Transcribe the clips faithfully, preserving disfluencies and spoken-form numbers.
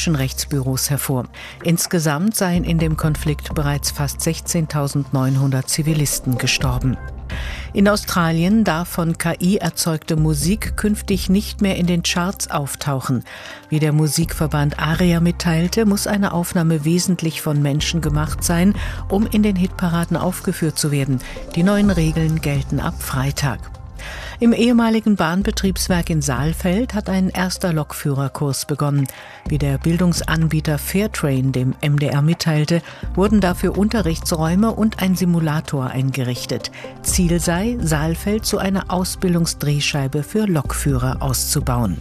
Menschenrechtsbüros hervor. Insgesamt seien in dem Konflikt bereits fast sechzehntausendneunhundert Zivilisten gestorben. In Australien darf von K I erzeugte Musik künftig nicht mehr in den Charts auftauchen. Wie der Musikverband ARIA mitteilte, muss eine Aufnahme wesentlich von Menschen gemacht sein, um in den Hitparaden aufgeführt zu werden. Die neuen Regeln gelten ab Freitag. Im ehemaligen Bahnbetriebswerk in Saalfeld hat ein erster Lokführerkurs begonnen. Wie der Bildungsanbieter Fairtrain dem M D R mitteilte, wurden dafür Unterrichtsräume und ein Simulator eingerichtet. Ziel sei, Saalfeld zu einer Ausbildungsdrehscheibe für Lokführer auszubauen.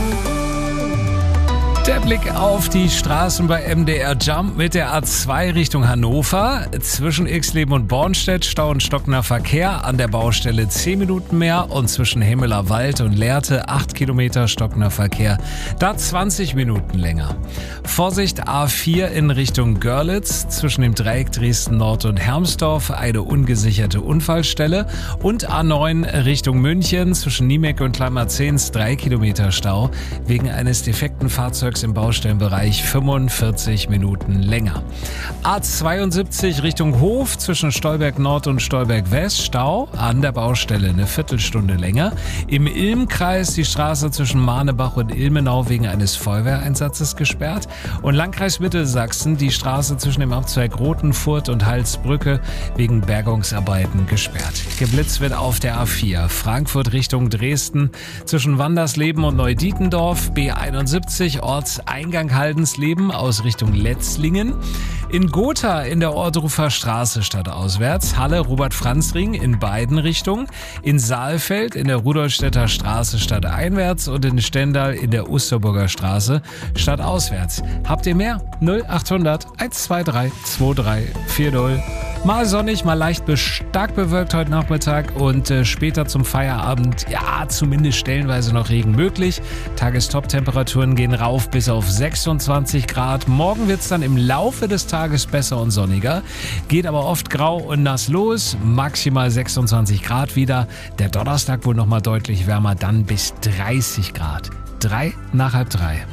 Der Blick auf die Straßen bei M D R Jump mit der A zwei Richtung Hannover. Zwischen Ilsleben und Bornstedt Stau und stockender Verkehr. An der Baustelle zehn Minuten mehr und zwischen Himmelerwald und Lehrte acht Kilometer stockender Verkehr. Da zwanzig Minuten länger. Vorsicht A vier in Richtung Görlitz. Zwischen dem Dreieck Dresden Nord und Hermsdorf eine ungesicherte Unfallstelle. Und A neun Richtung München zwischen Niemek und Kleinmarzens drei Kilometer Stau. Wegen eines defekten Fahrzeugs im Baustellenbereich fünfundvierzig Minuten länger. A zweiundsiebzig Richtung Hof zwischen Stolberg Nord und Stolberg West Stau, an der Baustelle eine Viertelstunde länger. Im Ilm-Kreis die Straße zwischen Mahnebach und Ilmenau wegen eines Feuerwehreinsatzes gesperrt. Und Landkreis Mittelsachsen die Straße zwischen dem Abzweig Rothenfurt und Halsbrücke wegen Bergungsarbeiten gesperrt. Geblitzt wird auf der A vier Frankfurt Richtung Dresden zwischen Wandersleben und Neudietendorf, B einundsiebzig Ortseingang Haldensleben aus Richtung Letzlingen. In Gotha in der Ohrdruffer Straße stadtauswärts, Halle Robert-Franz-Ring in beiden Richtungen, in Saalfeld in der Rudolstädter Straße stadteinwärts und in Stendal in der Osterburger Straße stadtauswärts. Habt ihr mehr? null achthundert hundertzweiundzwanzig drei vierzig. Mal sonnig, mal leicht bis stark bewölkt heute Nachmittag und äh, später zum Feierabend, ja, zumindest stellenweise noch Regen möglich. Tagestop-Temperaturen gehen rauf bis auf sechsundzwanzig Grad. Morgen wird's dann im Laufe des Tages besser und sonniger. Geht aber oft grau und nass los. Maximal sechsundzwanzig Grad wieder. Der Donnerstag wohl nochmal deutlich wärmer, dann bis dreißig Grad. Drei nach halb drei.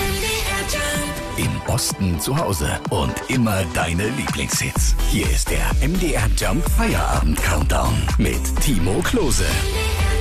Im Osten zu Hause und immer deine Lieblingshits. Hier ist der M D R Jump Feierabend Countdown mit Timo Klose.